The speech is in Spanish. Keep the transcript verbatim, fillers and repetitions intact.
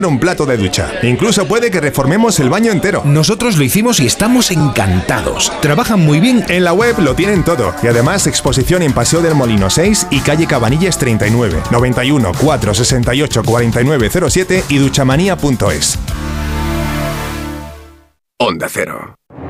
un plato de ducha. Incluso puede que reformemos el baño entero. Nosotros lo hicimos y estamos encantados. Trabajan muy bien. En la web lo tienen todo. Y además exposición en Paseo del Molino seis y calle Cabanillas treinta y nueve, noventa y uno, cuatrocientos sesenta y ocho, cuarenta y nueve cero siete y duchamanía punto es. Onda Cero.